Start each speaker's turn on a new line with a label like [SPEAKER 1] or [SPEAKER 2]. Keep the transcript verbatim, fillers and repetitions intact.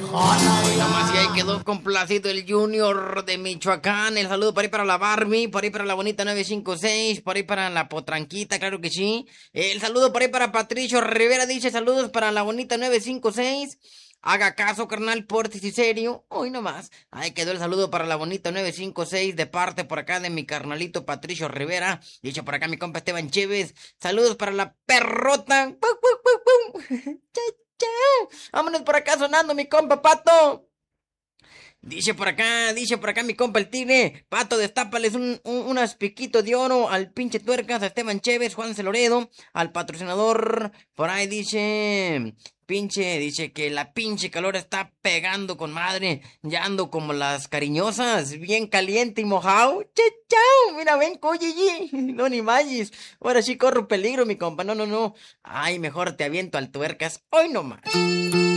[SPEAKER 1] Hoy nomás y ahí quedó complacido el Junior de Michoacán. El saludo por ahí para la Barbie, por ahí para la bonita nueve cinco seis, por ahí para la Potranquita, claro que sí. El saludo por ahí para Patricio Rivera, dice saludos para la bonita nueve cinco seis. Haga caso, carnal, portis y serio. Hoy nomás. Ahí quedó el saludo para la bonita nueve cinco seis de parte por acá de mi carnalito Patricio Rivera. Dicho por acá mi compa Esteban Chévez. Saludos para la perrota. ¡Pum, pum, pum, pum! ¡Chao, chao! Vámonos por acá sonando mi compa Pato. Dice por acá, dice por acá mi compa el tigre. Pato, destápales un, un, unas piquitos de oro al pinche tuercas, a Esteban Chévez, Juan Celoredo, al patrocinador. Por ahí dice, pinche, dice que la pinche calor está pegando con madre. Ya ando como las cariñosas, bien caliente y mojado. ¡Che, chao! Mira, ven, coye, no ni malles. Ahora sí corro peligro, mi compa. No, no, no. Ay, mejor te aviento al tuercas. Hoy nomás.